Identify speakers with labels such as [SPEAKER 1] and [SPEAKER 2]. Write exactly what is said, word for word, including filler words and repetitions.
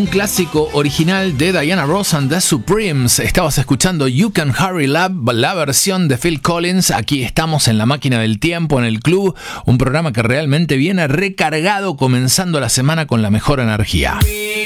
[SPEAKER 1] clásico original de Diana Ross and the Supremes. Estabas escuchando You Can Hurry Love, la versión de Phil Collins. Aquí estamos en la máquina del tiempo, en el club, un programa que realmente viene recargado, comenzando la semana con la mejor energía.